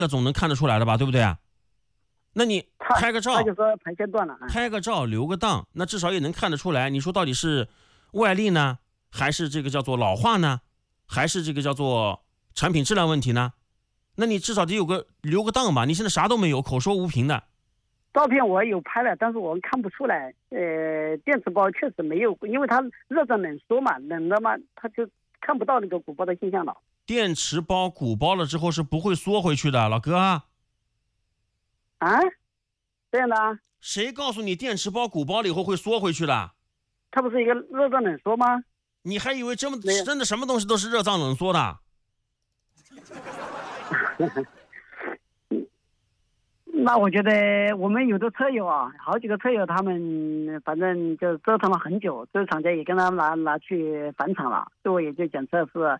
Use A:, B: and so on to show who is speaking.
A: 那总能看得出来的吧，对不对啊？那你拍个照，
B: 他就说排线断了，
A: 拍个照留个档，那至少也能看得出来。你说到底是外力呢，还是这个叫做老化呢，还是这个叫做产品质量问题呢？那你至少得留个档吧。你现在啥都没有，口说无凭的。
B: 照片我有拍了，但是我看不出来。电池包确实没有，因为它热胀冷缩嘛，冷了嘛，它就看不到那个鼓包的现象了。
A: 电池包鼓包了之后是不会缩回去的，老哥啊。
B: 啊，这样的啊？
A: 谁告诉你电池包鼓包了以后会缩回去的？
B: 它不是一个热胀冷缩吗？
A: 你还以为真的什么东西都是热胀冷缩的？
B: 那我觉得我们有的车友啊，好几个车友，他们反正就折腾了很久，这个厂家也跟他拿去返厂了，对我也就检测是